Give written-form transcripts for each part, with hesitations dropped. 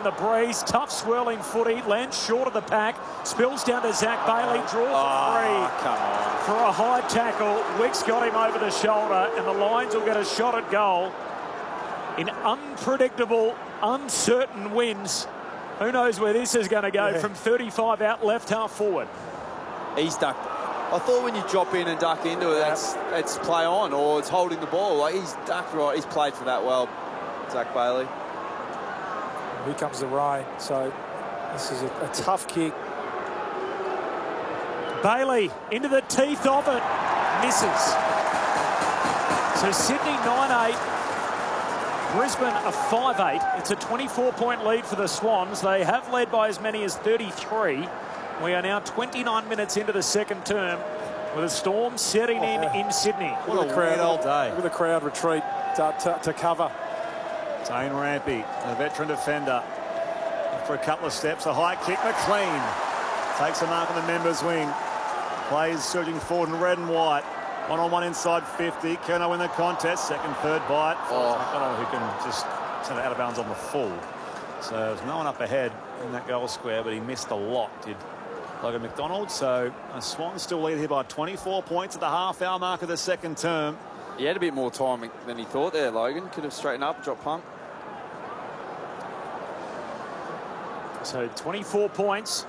the breeze. Tough swirling footy. Lands short of the pack. Spills down to Zach Bailey. Draws a free. Come on. For a high tackle. Wick's got him over the shoulder, and the Lions will get a shot at goal. In unpredictable, uncertain wins. Who knows where this is going to go from 35 out left half forward. He's ducked. I thought when you drop in and duck into it, it's play on, or it's holding the ball. Like, he's ducked right. He's played for that well, Zach Bailey. Here comes the rain, so this is a tough kick. Bailey into the teeth of it. Misses. So Sydney 9-8. Brisbane a 5-8. It's a 24-point lead for the Swans. They have led by as many as 33. We are now 29 minutes into the second term with a storm setting in Sydney. What a crowd all day. Look at the crowd retreat to cover. Dane Rampy, the veteran defender. For a couple of steps, a high kick. McLean takes a mark on the members' wing. Plays surging forward in red and white. One-on-one inside 50. Kerno win the contest. Second, third bite. McDonald, who can just send it out of bounds on the full. So there's no one up ahead in that goal square, but he missed a lot, did Logan McDonald. So Swans still lead here by 24 points at the half-hour mark of the second term. He had a bit more time than he thought there, Logan. Could have straightened up, dropped punt. So 24 points.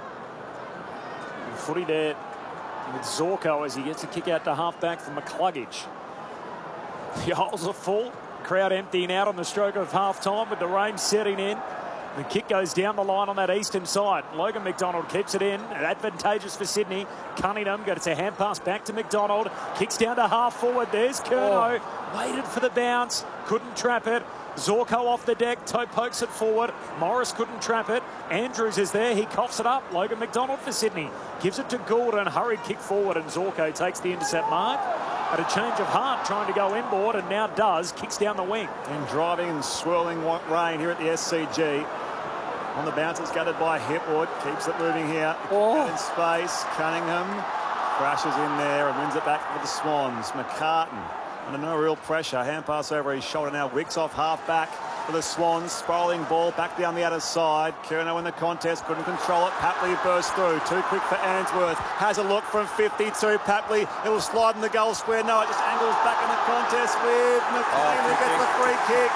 And footy there with Zorko as he gets a kick out to half-back for McCluggage. The holes are full. Crowd emptying out on the stroke of half-time with the rain setting in. The kick goes down the line on that eastern side. Logan McDonald keeps it in. Advantageous for Sydney. Cunningham gets a hand pass back to McDonald. Kicks down to half-forward. There's Kerno. Waited for the bounce. Couldn't trap it. Zorko off the deck. Toe pokes it forward. Morris couldn't trap it. Andrews is there. He coughs it up. Logan McDonald for Sydney. Gives it to Goulden. Hurried kick forward, and Zorko takes the intercept mark. At a change of heart, trying to go inboard, and now does. Kicks down the wing. And driving and swirling rain here at the SCG. On the bounce, it's gathered by Hipwood. Keeps it moving here. Out in space. Cunningham crashes in there and wins it back for the Swans. McCartan under no real pressure. Hand pass over his shoulder now. Wicks off half-back for the Swans. Sprawling ball back down the outer side. Kerno in the contest. Couldn't control it. Papley bursts through. Too quick for Ainsworth. Has a look from 52. Papley. It will slide in the goal square. No, it just angles back in the contest with McLean who gets the free kick.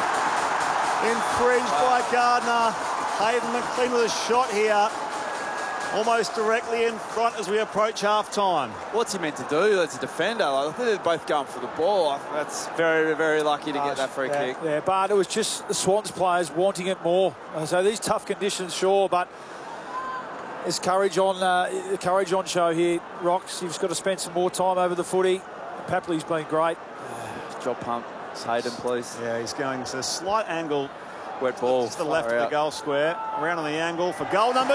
Infringed by Gardner. Hayden McLean with a shot here. Almost directly in front as we approach half-time. What's he meant to do as a defender? I think they're both going for the ball. That's very, very lucky to get that free kick. Yeah, but it was just the Swans players wanting it more. So these tough conditions, sure, but there's courage on show here. Rocks, you've got to spend some more time over the footy. Papley's been great. Drop pump. Hayden, please. Yeah, he's going to a slight angle. Wet ball. To the left of the goal square. Around on the angle for goal number 2.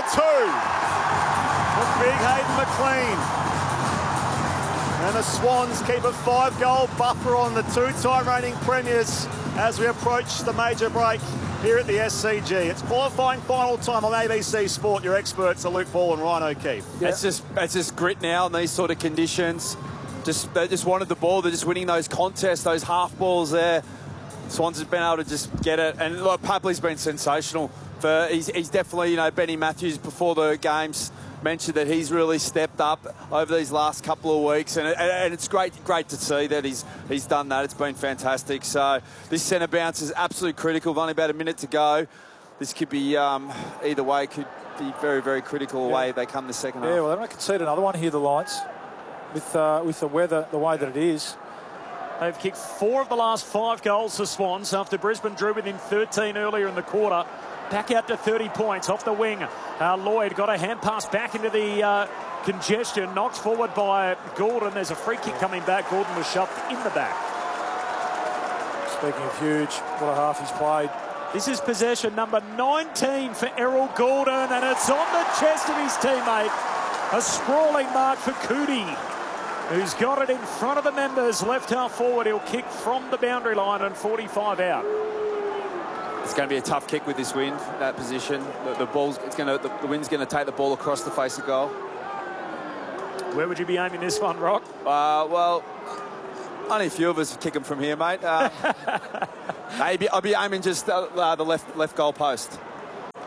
For big Hayden McLean. And the Swans keep a 5-goal buffer on the 2-time reigning premiers as we approach the major break here at the SCG. It's qualifying final time on ABC Sport. Your experts are Luke Ball and Ryan O'Keefe. Yeah. It's just grit now in these sort of conditions. They just wanted the ball. They're just winning those contests, those half balls there. Swans has been able to just get it. And look, Papley's been sensational. He's definitely, you know, Benny Matthews before the games mentioned that he's really stepped up over these last couple of weeks. And it's great to see that he's done that. It's been fantastic. So this centre bounce is absolutely critical. With only about a minute to go. This could be, either way, could be very, very critical away they come the second half. Yeah, well, they might concede another one here, the Lions, with the weather the way that it is. They've kicked 4 of the last 5 goals for Swans after Brisbane drew within 13 earlier in the quarter. Back out to 30 points off the wing. Lloyd got a hand pass back into the congestion. Knocked forward by Goulden. There's a free kick coming back. Goulden was shoved in the back. Speaking of huge, what a half he's played. This is possession number 19 for Errol Goulden, and it's on the chest of his teammate. A sprawling mark for Cootie, who's got it in front of the members. Left half forward, he'll kick from the boundary line and 45 out. It's going to be a tough kick with this wind, that position. The wind's going to take the ball across the face of goal. Where would you be aiming this one, Rock? Well, only a few of us kick them from here, mate. I'll be aiming just the left goal post.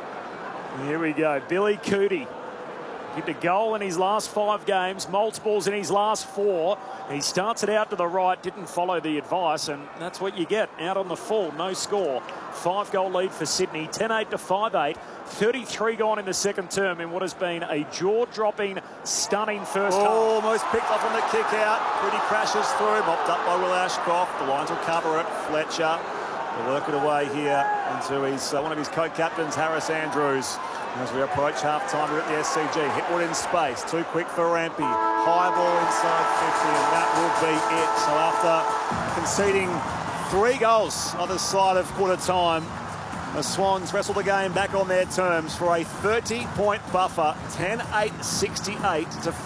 Here we go. Billy Cootie. Kicked a goal in his last 5 games, multiples in his last 4. He starts it out to the right, didn't follow the advice, and that's what you get. Out on the full, no score. 5-goal lead for Sydney, 10-8 to 5-8. 33 gone in the second term in what has been a jaw-dropping, stunning first half. Almost picked off on the kick out. Pretty crashes through, mopped up by Will Ashcroft. The Lions will cover it. Fletcher will work it away here into his one of his co-captains, Harris Andrews. As we approach half-time here at the SCG, Hipwood in space, too quick for Rampy. High ball inside 50, and that will be it. So after conceding 3 goals either side of quarter time, the Swans wrestle the game back on their terms for a 30-point buffer, 10-8-68 to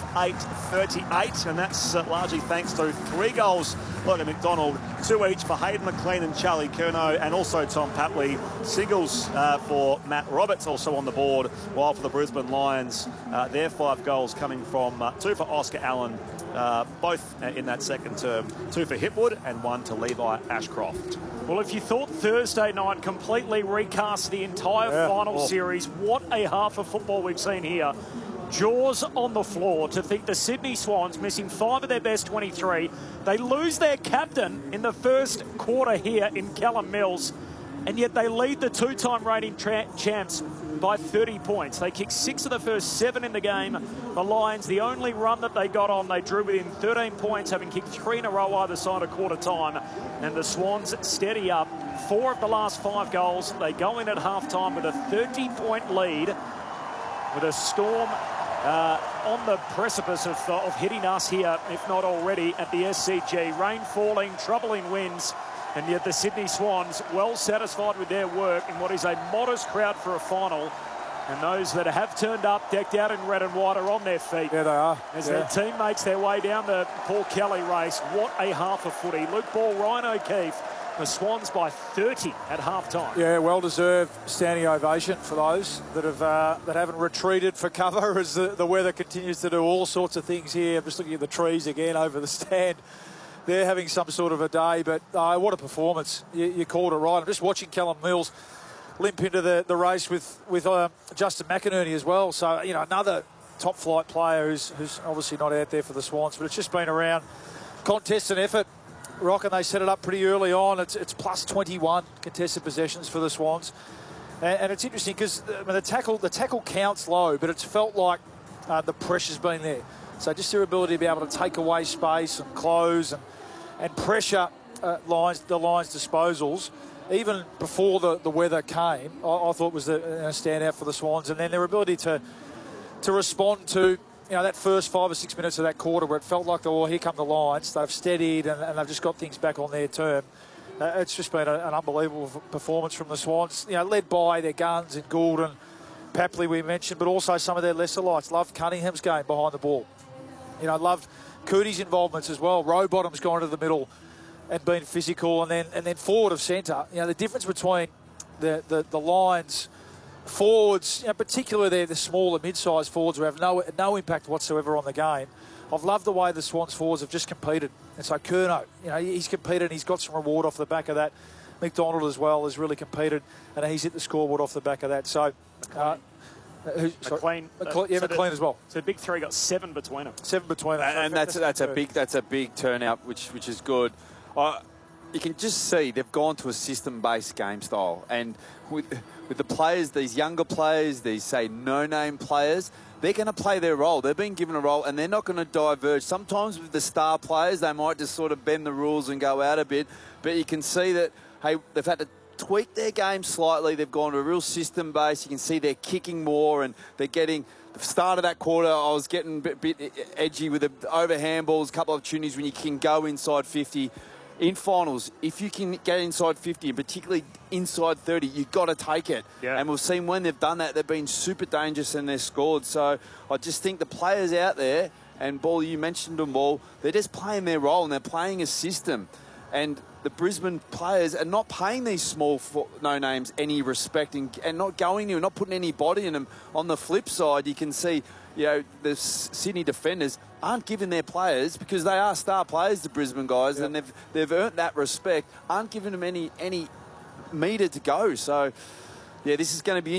5-8-38, and that's largely thanks to 3 goals Logan McDonald, 2 each for Hayden McLean and Charlie Curnow, and also Tom Papley. Singles for Matt Roberts also on the board, while for the Brisbane Lions, their 5 goals coming from 2 for Oscar Allen, both in that second term, 2 for Hipwood and 1 to Levi Ashcroft. Well, if you thought Thursday night completely recast the entire final series, what a half of football we've seen here. Jaws on the floor to think the Sydney Swans, missing 5 of their best 23, they lose their captain in the first quarter here in Callum Mills, and yet they lead the 2-time reigning champs by 30 points. They kicked 6 of the first 7 in the game. The Lions, the only run that they got on, they drew within 13 points, having kicked 3 in a row either side of quarter time. And the Swans steady up. 4 of the last 5 goals. They go in at half-time with a 30-point lead, with a Storm on the precipice of hitting us here, if not already, at the SCG. Rain falling, troubling winds. And yet the Sydney Swans well satisfied with their work in what is a modest crowd for a final. And those that have turned up, decked out in red and white, are on their feet. Yeah, they are. As their team makes their way down the Paul Kelly race. What a half of footy. Luke Ball, Ryan O'Keefe, the Swans by 30 at half-time. Yeah, well-deserved standing ovation for those that haven't retreated for cover as the weather continues to do all sorts of things here. I'm just looking at the trees again over the stand. They're having some sort of a day, but what a performance. You called it right. I'm just watching Callum Mills limp into the race with Justin McInerney as well. So, you know, another top-flight player who's obviously not out there for the Swans, but it's just been around contest and effort. Rock, and they set it up pretty early on. It's plus 21 contested possessions for the Swans. And it's interesting because the tackle counts low, but it's felt like the pressure's been there. So just their ability to be able to take away space and close and pressure the Lions' disposals, even before the weather came, I thought was a standout for the Swans. And then their ability to respond to, you know, that first 5 or 6 minutes of that quarter where it felt like, here come the Lions. They've steadied and they've just got things back on their term. It's just been an unbelievable performance from the Swans, you know, led by their guns in Gould and Papley we mentioned, but also some of their lesser lights. Loved Cunningham's game behind the ball. You know, loved Cootie's involvements as well. Rowbottom's gone to the middle and been physical, and then forward of centre. You know, the difference between the Lions forwards, you know, particularly the smaller mid-sized forwards who have no impact whatsoever on the game. I've loved the way the Swans forwards have just competed. And so Curnow, you know, he's competed and he's got some reward off the back of that. McDonald as well has really competed and he's hit the scoreboard off the back of that. So McLean, McLean as well. So the big three got 7 between them. 7 between them. And that's a big turnout, which is good. You can just see they've gone to a system-based game style, and with the players, these younger players, these say no-name players, they're going to play their role. They've been given a role, and they're not going to diverge. Sometimes with the star players, they might just sort of bend the rules and go out a bit, but you can see that, hey, they've had to tweak their game slightly. They've gone to a real system base. You can see they're kicking more and they're getting the start of that quarter. I was getting a bit edgy with the overhand balls, a couple of opportunities when you can go inside 50. In finals, if you can get inside 50 and particularly inside 30, you've got to take it. Yeah. And we've seen when they've done that, they've been super dangerous and they've scored. So I just think the players out there, and Ball, you mentioned them all, they're just playing their role and they're playing a system. And the Brisbane players are not paying these small no-names any respect and not going to, not putting any body in them. On the flip side, you can see, you know, the Sydney defenders aren't giving their players, because they are star players, the Brisbane guys, and they've earned that respect, aren't giving them any metre to go. So, yeah, this is going to be